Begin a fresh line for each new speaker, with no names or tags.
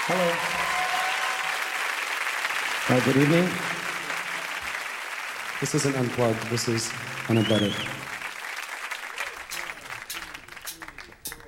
Hello. Good evening. This isn't unplugged, this is unembedded.